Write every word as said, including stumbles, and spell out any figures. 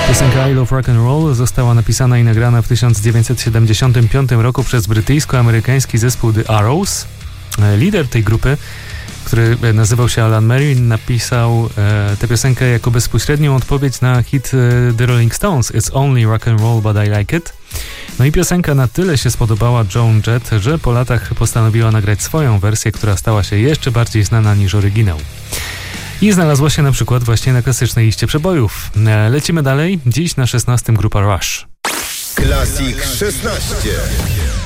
Piosenka I Love Rock and Roll została napisana i nagrana w tysiąc dziewięćset siedemdziesiątym piątym roku przez brytyjsko-amerykański zespół The Arrows. Lider tej grupy, który nazywał się Alan Merrin, napisał e, tę piosenkę jako bezpośrednią odpowiedź na hit e, The Rolling Stones It's Only Rock and Roll But I Like It. No i piosenka na tyle się spodobała Joan Jett, że po latach postanowiła nagrać swoją wersję, która stała się jeszcze bardziej znana niż oryginał. I znalazła się na przykład właśnie na klasycznej liście przebojów. E, lecimy dalej. Dziś na szesnastym grupa Rush. Classic szesnaście.